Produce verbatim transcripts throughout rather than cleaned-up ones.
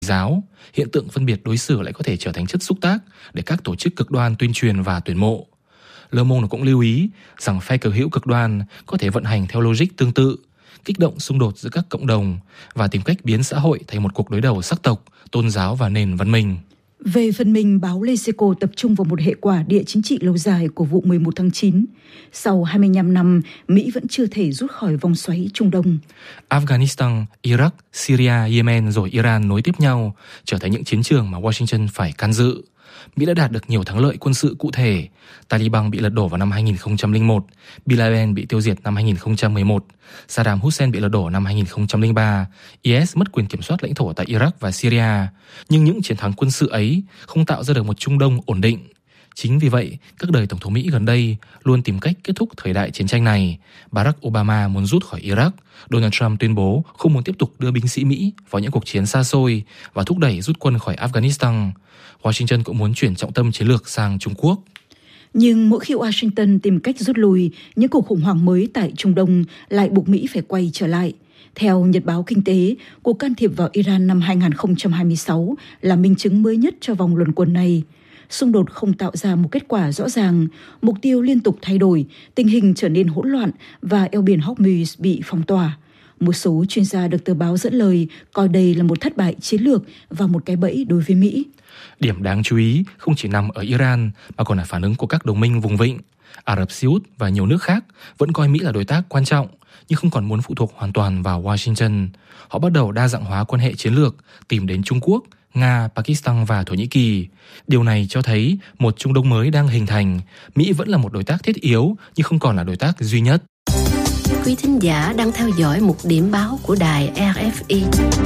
giáo, hiện tượng phân biệt đối xử lại có thể trở thành chất xúc tác để các tổ chức cực đoan tuyên truyền và tuyển mộ. Le Monde cũng lưu ý rằng phe cực hữu cực đoan có thể vận hành theo logic tương tự, kích động xung đột giữa các cộng đồng và tìm cách biến xã hội thành một cuộc đối đầu sắc tộc, tôn giáo và nền văn minh. Về phần mình, báo L'Eco tập trung vào một hệ quả địa chính trị lâu dài của vụ mười một tháng chín. Sau hai mươi lăm năm, Mỹ vẫn chưa thể rút khỏi vòng xoáy Trung Đông. Afghanistan, Iraq, Syria, Yemen rồi Iran nối tiếp nhau, trở thành những chiến trường mà Washington phải can dự. Mỹ đã đạt được nhiều thắng lợi quân sự cụ thể. Taliban bị lật đổ vào năm hai nghìn không trăm lẻ một, Bin Laden bị tiêu diệt năm hai nghìn không trăm mười một, Saddam Hussein bị lật đổ năm hai nghìn không trăm lẻ ba, i ét mất quyền kiểm soát lãnh thổ tại Iraq và Syria. Nhưng những chiến thắng quân sự ấy không tạo ra được một Trung Đông ổn định. Chính vì vậy, các đời Tổng thống Mỹ gần đây luôn tìm cách kết thúc thời đại chiến tranh này. Barack Obama muốn rút khỏi Iraq, Donald Trump tuyên bố không muốn tiếp tục đưa binh sĩ Mỹ vào những cuộc chiến xa xôi và thúc đẩy rút quân khỏi Afghanistan. Washington cũng muốn chuyển trọng tâm chiến lược sang Trung Quốc. Nhưng mỗi khi Washington tìm cách rút lui, những cuộc khủng hoảng mới tại Trung Đông lại buộc Mỹ phải quay trở lại. Theo Nhật báo Kinh tế, cuộc can thiệp vào Iran năm hai nghìn không trăm hai mươi sáu là minh chứng mới nhất cho vòng luẩn quẩn này. Xung đột không tạo ra một kết quả rõ ràng, mục tiêu liên tục thay đổi, tình hình trở nên hỗn loạn và eo biển Hormuz bị phong tỏa. Một số chuyên gia được tờ báo dẫn lời coi đây là một thất bại chiến lược và một cái bẫy đối với Mỹ. Điểm đáng chú ý không chỉ nằm ở Iran mà còn là phản ứng của các đồng minh vùng vịnh. Ả Rập Xê Út và nhiều nước khác vẫn coi Mỹ là đối tác quan trọng nhưng không còn muốn phụ thuộc hoàn toàn vào Washington. Họ bắt đầu đa dạng hóa quan hệ chiến lược, tìm đến Trung Quốc, Nga, Pakistan và Thổ Nhĩ Kỳ. Điều này cho thấy một Trung Đông mới đang hình thành. Mỹ vẫn là một đối tác thiết yếu nhưng không còn là đối tác duy nhất. Quý thính giả đang theo dõi một điểm báo của đài rờ ép i.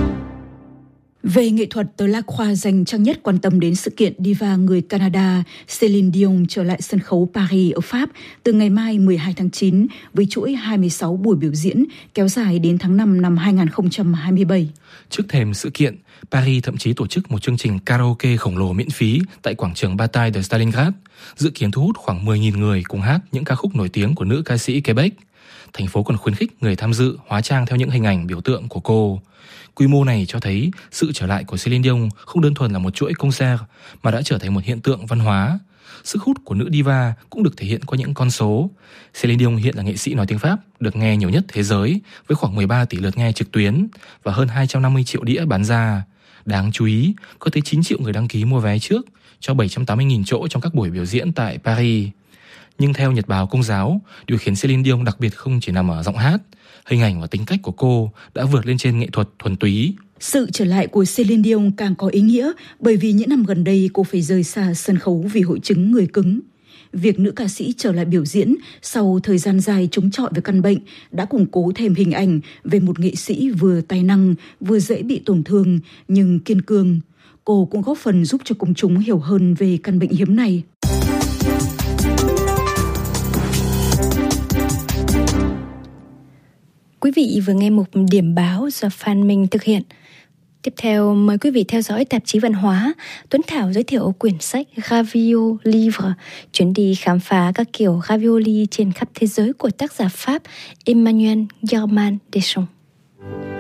Về nghệ thuật, tờ La Croix dành trang nhất quan tâm đến sự kiện diva người Canada Céline Dion trở lại sân khấu Paris ở Pháp từ ngày mai mười hai tháng chín với chuỗi hai mươi sáu buổi biểu diễn kéo dài đến tháng năm năm hai nghìn không trăm hai mươi bảy. Trước thềm sự kiện, Paris thậm chí tổ chức một chương trình karaoke khổng lồ miễn phí tại quảng trường Bataille de Stalingrad, dự kiến thu hút khoảng mười nghìn người cùng hát những ca khúc nổi tiếng của nữ ca sĩ Quebec. Thành phố còn khuyến khích người tham dự hóa trang theo những hình ảnh biểu tượng của cô. Quy mô này cho thấy sự trở lại của Céline Dion không đơn thuần là một chuỗi concert mà đã trở thành một hiện tượng văn hóa. Sức hút của nữ diva cũng được thể hiện qua những con số. Céline Dion hiện là nghệ sĩ nói tiếng Pháp được nghe nhiều nhất thế giới với khoảng mười ba tỷ lượt nghe trực tuyến và hơn hai trăm năm mươi triệu đĩa bán ra. Đáng chú ý, có tới chín triệu người đăng ký mua vé trước cho bảy trăm tám mươi nghìn chỗ trong các buổi biểu diễn tại Paris. Nhưng theo Nhật báo Công giáo, điều khiến Céline Dion đặc biệt không chỉ nằm ở giọng hát, hình ảnh và tính cách của cô đã vượt lên trên nghệ thuật thuần túy. Sự trở lại của Céline Dion càng có ý nghĩa bởi vì những năm gần đây cô phải rời xa sân khấu vì hội chứng người cứng. Việc nữ ca sĩ trở lại biểu diễn sau thời gian dài chống chọi với căn bệnh đã củng cố thêm hình ảnh về một nghệ sĩ vừa tài năng, vừa dễ bị tổn thương nhưng kiên cường. Cô cũng góp phần giúp cho công chúng hiểu hơn về căn bệnh hiếm này. Quý vị vừa nghe một điểm báo do Phan Minh thực hiện. Tiếp theo, mời quý vị theo dõi tạp chí văn hóa. Tuấn Thảo giới thiệu quyển sách Ravioli Livre, chuyến đi khám phá các kiểu ravioli trên khắp thế giới của tác giả Pháp Emmanuel Germain Deschamps.